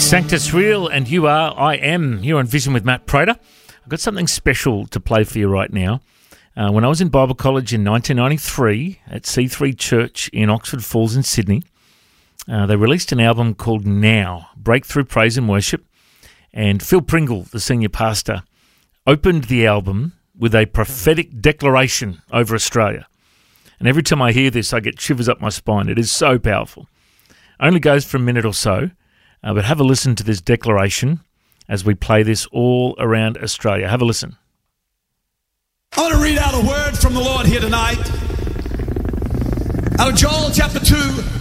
Sanctus Real, and you are, I am. You're on Vision with Matt Prater. I've got something special to play for you right now. When I was in Bible College in 1993 at C3 Church in Oxford Falls in Sydney, they released an album called Now, Breakthrough Praise and Worship, and Phil Pringle, the senior pastor, opened the album with a prophetic declaration over Australia. And every time I hear this, I get shivers up my spine. It is so powerful. Only goes for a minute or so, but have a listen to this declaration as we play this all around Australia. Have a listen. I want to read out a word from the Lord here tonight. Out of Joel chapter 2,